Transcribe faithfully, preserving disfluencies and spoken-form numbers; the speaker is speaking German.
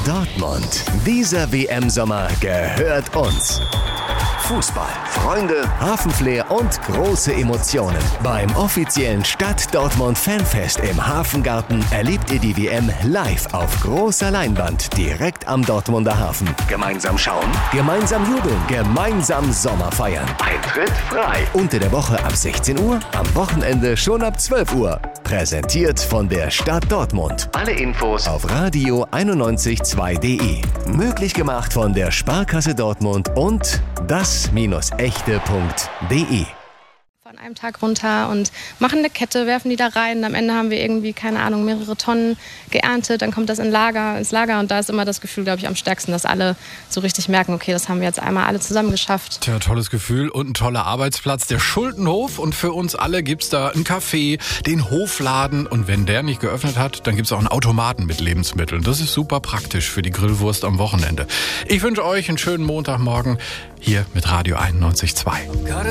Dortmund. Dieser W M-Sommer gehört uns. Fußball, Freunde, Hafenflair und große Emotionen. Beim offiziellen Stadt Dortmund Fanfest im Hafengarten erlebt ihr die W M live auf großer Leinwand direkt am Dortmunder Hafen. Gemeinsam schauen, gemeinsam jubeln, gemeinsam Sommer feiern. Eintritt frei. Unter der Woche ab sechzehn Uhr, am Wochenende schon ab zwölf Uhr. Präsentiert von der Stadt Dortmund. Alle Infos auf radio einundneunzig Komma zwei punkt de. Möglich gemacht von der Sparkasse Dortmund und das-echte punkt de. Von einem Tag runter und machen eine Kette, werfen die da rein. Am Ende haben wir irgendwie, keine Ahnung, mehrere Tonnen geerntet. Dann kommt das in Lager, ins Lager und da ist immer das Gefühl, glaube ich, am stärksten, dass alle so richtig merken, okay, das haben wir jetzt einmal alle zusammen geschafft. Tja, tolles Gefühl und ein toller Arbeitsplatz, der Schultenhof. Und für uns alle gibt's da einen Café, den Hofladen. Und wenn der nicht geöffnet hat, dann gibt's auch einen Automaten mit Lebensmitteln. Das ist super praktisch für die Grillwurst am Wochenende. Ich wünsche euch einen schönen Montagmorgen hier mit Radio einundneunzig Komma zwei.